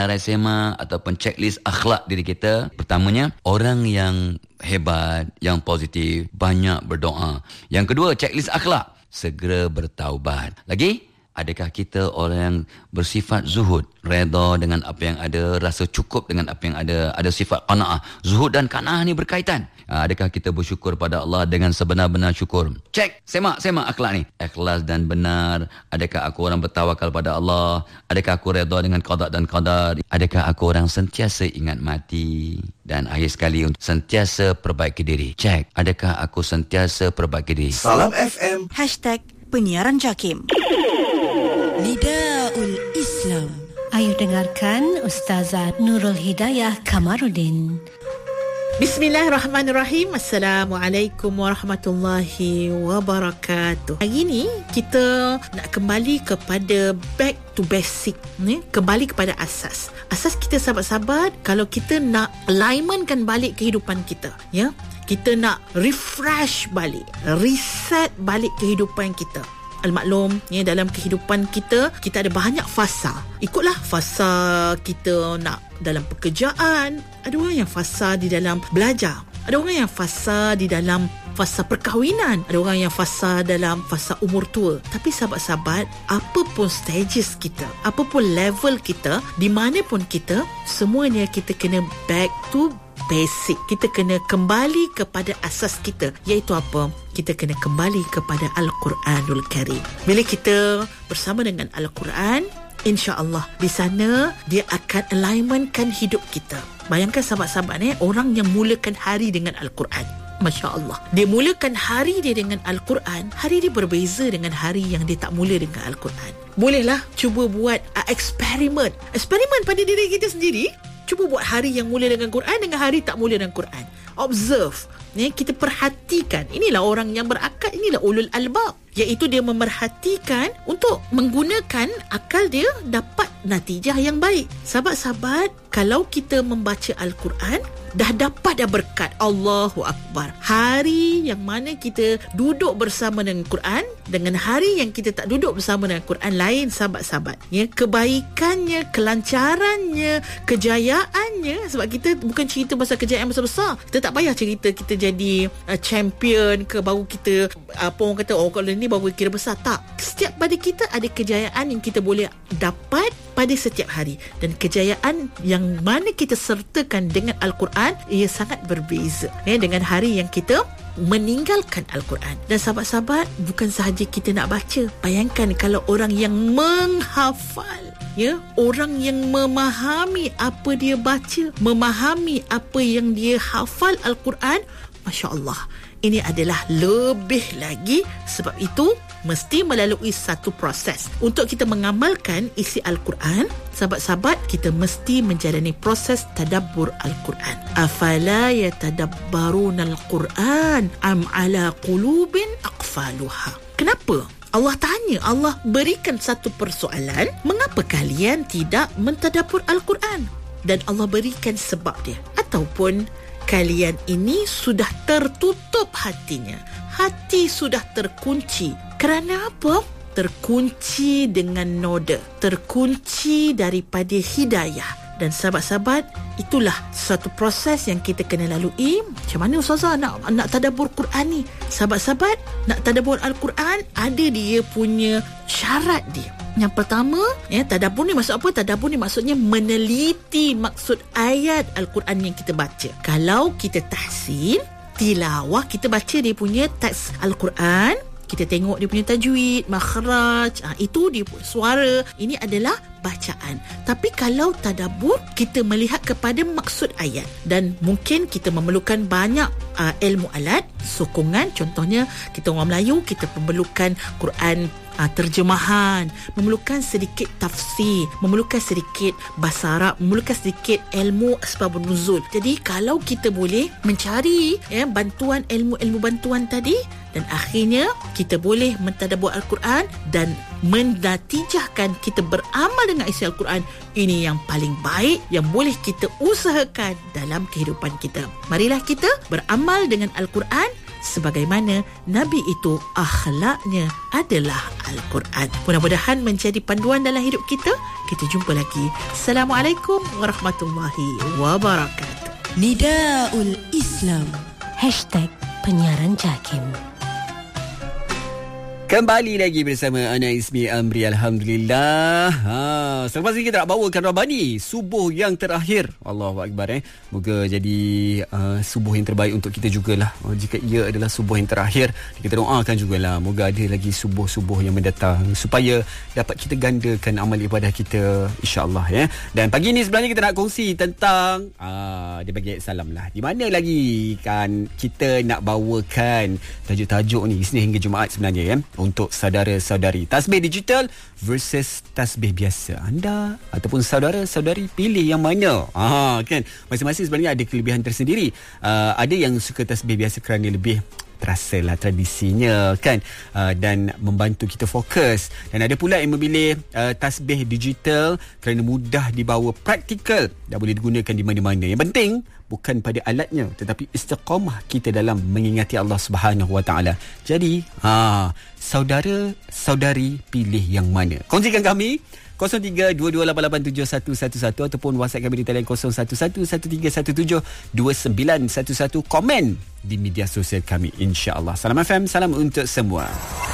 resema ataupun checklist akhlak diri kita. Pertamanya, orang yang hebat, yang positif, banyak berdoa. Yang kedua, checklist akhlak, segera bertaubat. Lagi, adakah kita orang yang bersifat zuhud, redha dengan apa yang ada, rasa cukup dengan apa yang ada sifat qanaah. Zuhud dan qanaah ni berkaitan. Adakah kita bersyukur pada Allah dengan sebenar-benar syukur? Cek, semak akhlak ni. Ikhlas dan benar. Adakah aku orang bertawakal pada Allah? Adakah aku redha dengan qada dan qadar? Adakah aku orang sentiasa ingat mati? Dan akhir sekali, sentiasa perbaiki diri. Cek, adakah aku sentiasa perbaiki diri? Salam FM. #penyiaran JAKIM. Nidaul Islam. Ayo dengarkan Ustazah Nurul Hidayah Kamarudin. Bismillahirrahmanirrahim. Assalamualaikum warahmatullahi wabarakatuh. Hari ni kita nak kembali kepada back to basic ni, kembali kepada asas. Asas kita, sahabat-sahabat, kalau kita nak alignmentkan balik kehidupan kita, ya. Kita nak refresh balik, reset balik kehidupan kita. Al-maklum, ya, dalam kehidupan kita ada banyak fasa. Ikutlah fasa kita nak dalam pekerjaan, ada orang yang fasa di dalam belajar, ada orang yang fasa di dalam fasa perkahwinan, ada orang yang fasa dalam fasa umur tua. Tapi sahabat-sahabat, apapun stages kita, apapun level kita, di mana pun kita, semuanya kita kena back to basic. Kita kena kembali kepada asas kita, iaitu apa? Kita kena kembali kepada Al-Quranul Karim. Bila kita bersama dengan Al-Quran, insya-Allah di sana dia akan alignmentkan hidup kita. Bayangkan sahabat-sahabat, orang yang mulakan hari dengan Al-Quran, Masya Allah, dia mulakan hari dia dengan Al-Quran, hari dia berbeza dengan hari yang dia tak mula dengan Al-Quran. Bolehlah cuba buat eksperimen pada diri kita sendiri. Cuba buat hari yang mula dengan Quran dengan hari tak mula dengan Quran. Observe, kita perhatikan. Inilah orang yang berakal, inilah ulul albab, iaitu dia memerhatikan untuk menggunakan akal dia dapat natijah yang baik. Sahabat-sahabat, kalau kita membaca Al-Quran, dah berkat. Allahu Akbar. Hari yang mana kita duduk bersama dengan Quran dengan hari yang kita tak duduk bersama dengan Quran, lain sahabat-sahabat. Ya, kebaikannya, kelancarannya, kejayaannya. Sebab kita bukan cerita pasal kejayaan besar-besar. Kita tak payah cerita kita jadi champion ke, baru kita apa orang kata, kalau ni baru kira besar. Tak. Setiap pada kita ada kejayaan yang kita boleh dapat pada setiap hari. Dan kejayaan yang mana kita sertakan dengan Al-Quran, ia sangat berbeza dengan hari yang kita meninggalkan Al-Quran. Dan sahabat-sahabat, bukan sahaja kita nak baca. Bayangkan kalau orang yang menghafal, orang yang memahami apa dia baca, memahami apa yang dia hafal Al-Quran, Masya Allah, ini adalah lebih lagi. Sebab itu mesti melalui satu proses. Untuk kita mengamalkan isi Al-Quran, sahabat-sahabat, kita mesti menjalani proses tadabbur Al-Quran. Afala yatadabbaruna Al-Quran am ala qulubin aqfaluha. Kenapa? Allah tanya, Allah berikan satu persoalan, mengapa kalian tidak mentadabbur Al-Quran? Dan Allah berikan sebab dia. Ataupun kalian ini sudah tertutup hatinya. Hati sudah terkunci. Kerana apa? Terkunci dengan noda, terkunci daripada hidayah. Dan sahabat-sahabat, itulah satu proses yang kita kena lalui. Macam mana Ustazah nak tadabbur Quran ni? Sahabat-sahabat, nak tadabbur Al-Quran, ada dia punya syarat dia. Yang pertama, tadabbur ni maksud apa? Tadabbur ni maksudnya meneliti maksud ayat Al-Quran yang kita baca. Kalau kita tahsin, tilawah, kita baca dia punya teks Al-Quran, kita tengok dia punya tajwid, makhraj, itu dia punya suara, ini adalah bacaan. Tapi kalau tadabbur, kita melihat kepada maksud ayat. Dan mungkin kita memerlukan banyak ilmu alat, sokongan. Contohnya, kita orang Melayu, kita memerlukan Quran terjemahan, memerlukan sedikit tafsir, memerlukan sedikit bahasa Arab, memerlukan sedikit ilmu asbabun nuzul. Jadi kalau kita boleh mencari bantuan, ilmu-ilmu bantuan tadi, dan akhirnya kita boleh mentadabbur Al-Quran dan mendatijahkan kita beramal dengan isi Al-Quran, ini yang paling baik yang boleh kita usahakan dalam kehidupan kita. Marilah kita beramal dengan Al-Quran sebagaimana Nabi itu akhlaknya adalah Al-Quran. Mudah-mudahan menjadi panduan dalam hidup kita. Kita jumpa lagi. Assalamualaikum warahmatullahi wabarakatuh. Nidaul Islam #penyiaran JAKIM. Kembali lagi bersama Ana Ismi Amri. Alhamdulillah. Selepas ini kita nak bawakan Rabani, subuh yang terakhir. Allahu Akbar. Moga jadi subuh yang terbaik untuk kita jugalah. Jika ia adalah subuh yang terakhir, kita doakan jugalah moga ada lagi subuh-subuh yang mendatang supaya dapat kita gandakan amal ibadah kita, insya-Allah ya. Dan pagi ni sebenarnya kita nak kongsi tentang dia bagi salam lah. Di mana lagi kan kita nak bawakan tajuk-tajuk ni Isnin hingga Jumaat sebenarnya ya, untuk saudara-saudari. Tasbih digital versus tasbih biasa. Anda ataupun saudara-saudari pilih yang mana? Kan masing-masing sebenarnya ada kelebihan tersendiri. Ada yang suka tasbih biasa kerana lebih terasalah tradisinya kan, dan membantu kita fokus. Dan ada pula yang memilih tasbih digital kerana mudah dibawa, praktikal dan boleh digunakan di mana-mana. Yang penting bukan pada alatnya tetapi istiqamah kita dalam mengingati Allah Subhanahu Wa Taala. Jadi saudara-saudari pilih yang mana? Kongsikan kami 0322887111 ataupun WhatsApp kami di talian 011113172911. Komen di media sosial kami, insya-Allah. Salam FM, salam untuk semua.